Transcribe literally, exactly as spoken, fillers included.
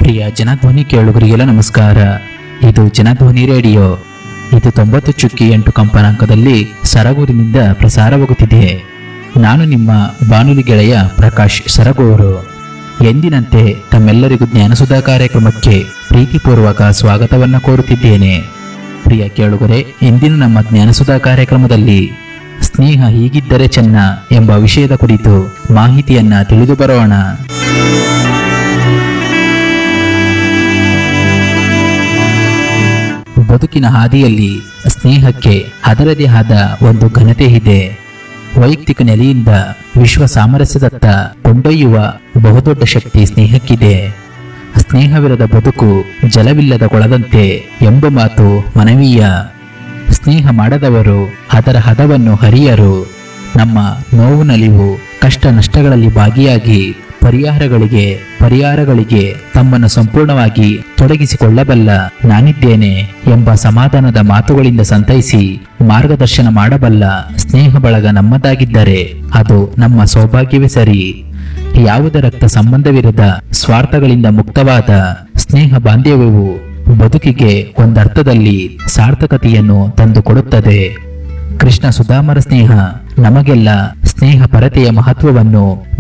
ಪ್ರಿಯ ಜನಧ್ವನಿ ಕೇಳುಗರಿಗೆಲ್ಲ ನಮಸ್ಕಾರ. ಇದು ಜನಧ್ವನಿ ರೇಡಿಯೋ. ಇದು ತೊಂಬತ್ತು ಚುಕ್ಕಿ ಎಂಟು ಕಂಪನಾಂಕದಲ್ಲಿ ಸರಗೂರಿನಿಂದ ಪ್ರಸಾರವಾಗುತ್ತಿದೆ. ನಾನು ನಿಮ್ಮ ಬಾನುಲಿ ಗೆಳೆಯ ಪ್ರಕಾಶ್ ಸರಗೂರು. ಎಂದಿನಂತೆ ತಮ್ಮೆಲ್ಲರಿಗೂ ಜ್ಞಾನಸುಧಾ ಕಾರ್ಯಕ್ರಮಕ್ಕೆ ಪ್ರೀತಿಪೂರ್ವಕ ಸ್ವಾಗತವನ್ನು ಕೋರುತ್ತಿದ್ದೇನೆ. ಪ್ರಿಯ ಕೇಳುಗರೆ, ಇಂದಿನ ನಮ್ಮ ಜ್ಞಾನಸುಧಾ ಕಾರ್ಯಕ್ರಮದಲ್ಲಿ ಸ್ನೇಹ ಹೀಗಿದ್ದರೆ ಚೆನ್ನ ಎಂಬ ವಿಷಯದ ಕುರಿತು ಮಾಹಿತಿಯನ್ನ ತಿಳಿದು ಬರೋಣ. ಬದುಕಿನ ಹಾದಿಯಲ್ಲಿ ಸ್ನೇಹಕ್ಕೆ ಅದರದೇ ಆದ ಒಂದು ಘನತೆ ಇದೆ. ವೈಯಕ್ತಿಕ ನೆಲೆಯಿಂದ ವಿಶ್ವ ಸಾಮರಸ್ಯದತ್ತ ಕೊಂಡೊಯ್ಯುವ ಬಹುದೊಡ್ಡ ಶಕ್ತಿ ಸ್ನೇಹಕ್ಕಿದೆ. ಸ್ನೇಹವಿರದ ಬದುಕು ಜಲವಿಲ್ಲದ ಕೊಳದಂತೆ ಎಂಬ ಮಾತು ಮನವೀಯ. ಸ್ನೇಹ ಮಾಡದವರು ಅದರ ಹದವನ್ನು ಹರಿಯರು. ನಮ್ಮ ನೋವು ನಲಿವು ಕಷ್ಟ ನಷ್ಟಗಳಲ್ಲಿ ಭಾಗಿಯಾಗಿ ಪರಿಹಾರಗಳಿಗೆ ಪರಿಹಾರಗಳಿಗೆ ತಮ್ಮನ್ನು ಸಂಪೂರ್ಣವಾಗಿ ತೊಡಗಿಸಿಕೊಳ್ಳಬಲ್ಲ ನಾನಿದ್ದೇನೆ ಎಂಬ ಸಮಾಧಾನದ ಮಾತುಗಳಿಂದ ಸಂತೈಸಿ ಮಾರ್ಗದರ್ಶನ ಮಾಡಬಲ್ಲ ಸ್ನೇಹ ಬಳಗ ನಮ್ಮದಾಗಿದ್ದರೆ ಅದು ನಮ್ಮ ಸೌಭಾಗ್ಯವೇ ಸರಿ. ಯಾವುದೇ ರಕ್ತ ಸಂಬಂಧವಿರದ ಸ್ವಾರ್ಥಗಳಿಂದ ಮುಕ್ತವಾದ ಸ್ನೇಹ ಬಾಂಧವ್ಯವು ಬದುಕಿಗೆ ಒಂದರ್ಥದಲ್ಲಿ ಸಾರ್ಥಕತೆಯನ್ನು ತಂದುಕೊಡುತ್ತದೆ. ಕೃಷ್ಣ ಸುಧಾಮರ ಸ್ನೇಹ ನಮಗೆಲ್ಲ ಸ್ನೇಹ ಪರತೆಯ ಮಹತ್ವವನ್ನು